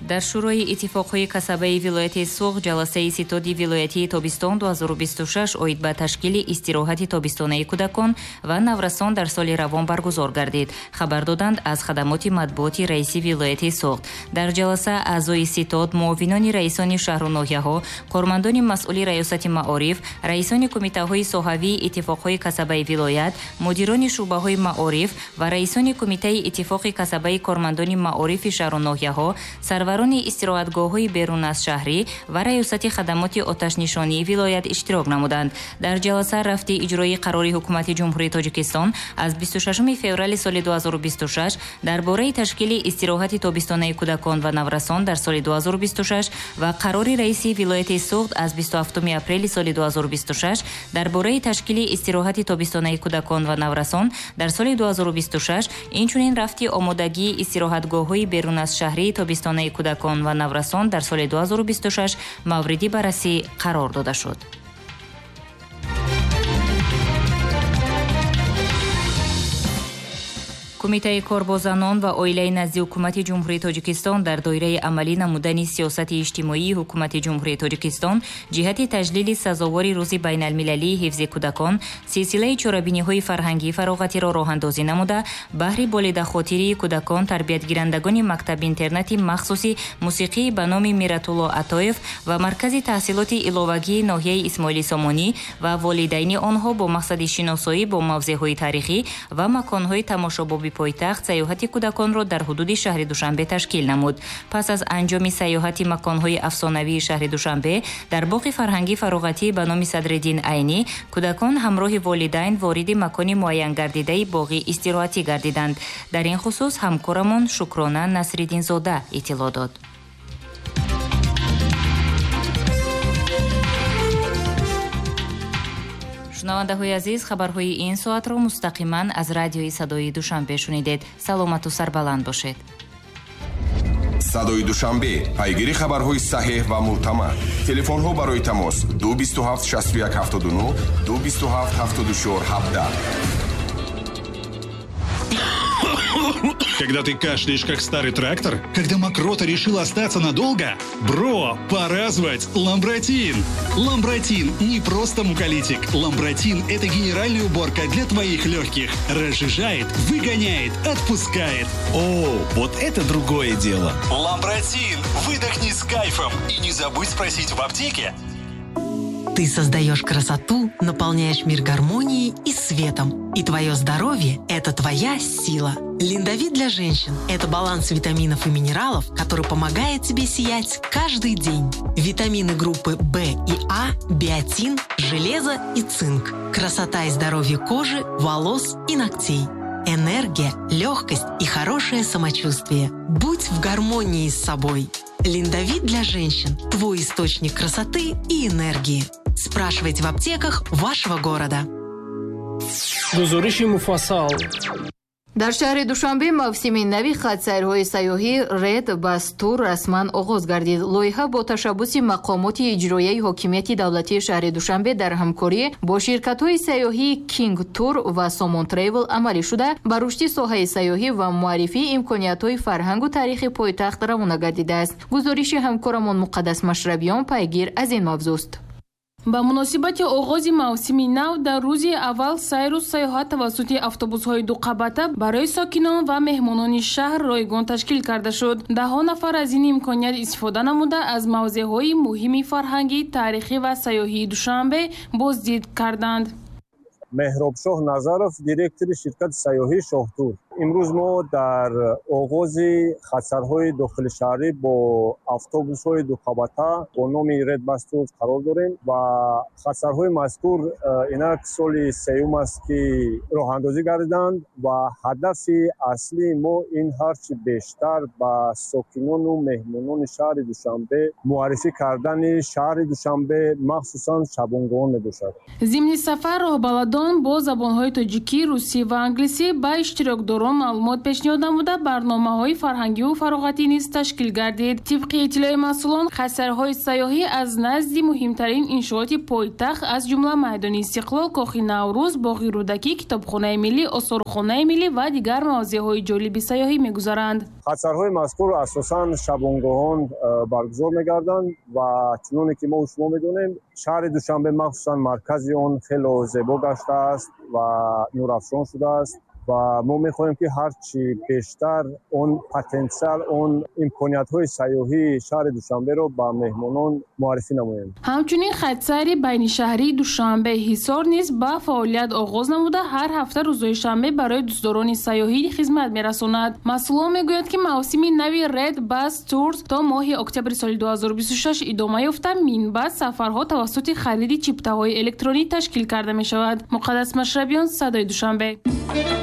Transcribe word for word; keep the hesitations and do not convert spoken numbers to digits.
дар шӯрои иттифоқҳои касабаи вилояти Суғ ҷаласаи ситоди вилоятии тобистон дуҳазору бисту шаш оид ба ташкили истироҳати тобистонаи кӯдакон ва наврасон дар соли равон баргузор гардид, хабар доданд аз хадамоти матбуоти раиси вилояти Суғ. Дар ҷаласа аъзои ситод, муовинони раисони шаҳру ноҳияҳо, кормандони масъули раёсати маориф, раисони кумитаҳои соҳавии иттифоқҳои касабаи вилоят, мудирони шуъбаҳои маориф ва раисони кумитаи иттифоқи касабаи кормандони маорифи шаҳру ноҳияҳо, сарварони истироҳатгоҳҳои берун аз шаҳрӣ ва раёсати хадамоти оташнишонии вилоят иштирок намуданд. Дар ҷаласа рафти иҷрои қарори ҳукумати ҷумҳурии Тоҷикистон аз бисту шашуми феврали соли дуҳазору бисту шаш дар бораи ташкили истироҳати тобистонаи кӯдакон ва наврасон дар соли дуҳазору бисту шаш ва қарори раиси вилояти Суғ аз бисту ҳафтуми апрели соли дуҳазору бисту шаш дар бораи ташкили истироҳати тобистонаи кӯдакон ва наврасон дар соли дуҳазору бисту шаш, инчунин рафти омодагии истироҳатгоҳҳои берун аз шаҳрии тобистонаи кӯдакон ва наврасон дар соли дуҳазору бисту шаш мавриди баррасӣ қарор дода шуд. кумитаи кор бо занон ва оилаи назди ҳукумати ҷумҳурии Тоҷикистон дар доираи амалӣ намудани сиёсати иҷтимоии ҳукумати ҷумҳурии Тоҷикистон ҷиҳати таҷлили сазовори рӯзи байналмилалии ҳифзи кӯдакон силсилаи чорабиниҳои фарҳангии фароғатиро роҳандозӣ намуда, баҳри болидахотирии кӯдакон тарбиятгирандагони мактаб-интернати махсуси мусиқии ба номи Миратулло Атоев ва маркази таҳсилоти иловагии ноҳияи Исмоили Сомонӣ ва волидайни онҳо бо мақсади шиносоӣ бо мавзеъҳои тарихӣ ва маконҳои тамошобоби пойтахт саёҳати кӯдаконро дар ҳудуди шаҳри Душанбе ташкил намуд. Пас аз анҷоми саёҳати маконҳои афсонавии шаҳри Душанбе дар боғи фарҳангӣ фароғатӣ ба номи Садриддин Айнӣ, кӯдакон ҳамроҳи волидайн вориди макони муайян гардидаи боғи истироҳатӣ гардиданд. Дар ин хусус ҳамкорамон Шукрона Насриддинзода иттилоъ дод. шунавандаҳои азиз, хабарҳои ин соатро мустақиман аз радиои Садои Душанбе шунидед. Саломату сарбаланд бошед. Садои Душанбе, пайгири хабарҳои саҳеҳ ва мӯътамад. Телефонҳо барои тамос ду бисту ҳафт шасту як ҳафтоду нӯ, ду бисту ҳафт ҳафтоду чор ҳабдаҳ. Когда ты кашляешь, как старый трактор? Когда мокрота решила остаться надолго? Бро, пора звать Ламбротин! Ламбротин не просто муколитик. Ламбротин – это генеральная уборка для твоих легких. Разжижает, выгоняет, отпускает. О, вот это другое дело. Ламбротин! Выдохни с кайфом. И не забудь спросить в аптеке. Ты создаешь красоту, наполняешь мир гармонией и светом. И твое здоровье – это твоя сила. Линдовит для женщин – это баланс витаминов и минералов, который помогает тебе сиять каждый день. Витамины группы В и А, биотин, железо и цинк. Красота и здоровье кожи, волос и ногтей. Энергия, легкость и хорошее самочувствие. Будь в гармонии с собой. Линдовит для женщин – твой источник красоты и энергии. Спрашивайте в аптеках вашего города. гузориши муфассал. дар шаҳри Душанбе мавсими нави хатсайрҳои сайёҳӣ ред бас тур расман оғоз гардид. Лоиҳа бо ташаббуси мақомоти иҷроияи ҳокимияти давлатии шаҳри Душанбе дар ҳамкорӣ бо ширкатҳои сайёҳии King Tour ва Somon Travel амалӣ шуда ба рушди соҳаи сайёҳӣ ва муаррифии имкониятҳои фарҳангу тарихи пойтахт равона гардидааст. Гузориши ҳамкорамон Муқаддас Машрабиён пайгир аз ин мавзӯст. ба муносибати оғози мавсими нав дар рӯзи аввал сайру сайёҳат тавассути автобусҳои дуқабата барои сокинон ва меҳмонони шаҳр ройгон ташкил карда шуд. Даҳо нафар аз ин имконият истифода намуда аз мавзеъҳои муҳими фарҳангӣ, тарихӣ ва сайёҳии Душанбе боздид карданд. Меҳробшоҳ Назаров, директори ширкати сайёҳии Шоҳтур. имрӯз мо дар оғози хатсарҳои дохилишаҳрӣ бо автобусҳои дуқабата бо номи Red Bus Tour қарор дорем ва хатсарҳои мазкур инак соли сеюм аст ки роҳандозӣ гардиданд ва ҳадафи аслии мо ин ҳарчи бештар ба сокинону меҳмонони шаҳри Душанбе муаррифӣ кардани шаҳри Душанбе, махсусан шабонгоҳон мебошад. Зимни сафар роҳбаладон бо забонҳои тоҷикӣ, русӣ ва англисӣ ба иштирокдор дуздорон маълумот пешниҳод намуда барномаҳои фарҳангиву фароғатӣ низ ташкил гардид. тибқи иттилои масъулон, хатсайрҳои сайёҳӣ аз назди муҳимтарин иншооти пойтахт аз ҷумла майдони Истиқлол, Кохи Наврӯз, Боғи Рӯдакӣ, Китобхонаи миллӣ, Осорухонаи миллӣ ва дигар мавзеъҳои ҷолиби сайёҳӣ мегузаранд. хатсайрҳои мазкур асосан шабонгоҳон баргузор мегарданд ва чуноне ки мо шумо медонем, шаҳри Душанбе махсусан маркази он хело зебо гаштааст ва нурафшон шудааст ва мо мехоҳем ки ҳарчи бештар он потенсиал, он имкониятҳои сайёҳии шаҳри Душанберо ба меҳмонон муаррифӣ намоем. ҳамчунин хатсайри байнишаҳрии Душанбе Ҳисор низ ба фаъолият оғоз намуда ҳар ҳафта рӯзҳои шанбе барои дуздорони сайёҳӣ хизмат мерасонад. масъулон мегӯянд ки мавсими нави Red Bus Tours то моҳи октябри соли ду ҳазору бисту шаш идома ёфта, минбаъд сафарҳо тавассути хариди чиптаҳои электронӣ ташкил карда мешавад. Муқаддас Машрабиён, Садои Душанбе.